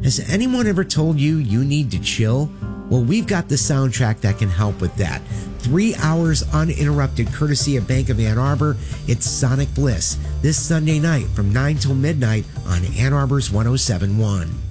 Has anyone ever told you you need to chill? Well, we've got the soundtrack that can help with that. 3 hours uninterrupted courtesy of Bank of Ann Arbor. It's Sonic Bliss this Sunday night from 9 till midnight on Ann Arbor's 107.1.